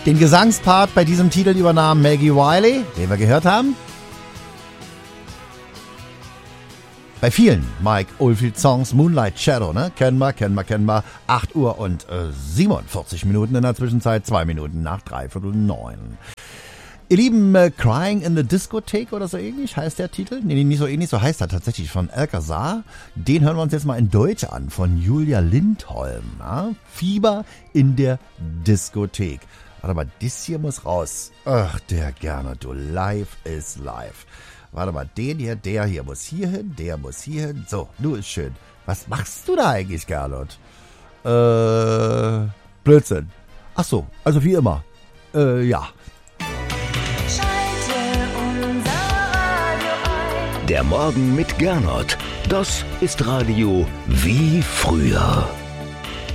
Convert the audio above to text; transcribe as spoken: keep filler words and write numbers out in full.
Den Gesangspart bei diesem Titel übernahm Maggie Wiley, den wir gehört haben. Bei vielen Mike Oldfield Songs, Moonlight Shadow, ne? Kennen wir, kennen wir, kennen wir. acht Uhr und äh, siebenundvierzig Minuten in der Zwischenzeit, zwei Minuten nach dreiviertel neun. Ihr Lieben, äh, Crying in the Discotheque oder so ähnlich heißt der Titel. Nee, nicht so ähnlich, so heißt er tatsächlich, von Alcazar. Den hören wir uns jetzt mal in Deutsch an, von Julia Lindholm. Ja? Fieber in der Diskothek. Warte mal, das hier muss raus. Ach, der gerne, du, live is live. Warte mal, den hier, der hier muss hier hin, der muss hier hin. So, du ist schön. Was machst du da eigentlich, Gernot? Äh, Blödsinn. Ach so, also wie immer. Äh, ja. Der Morgen mit Gernot. Das ist Radio wie früher.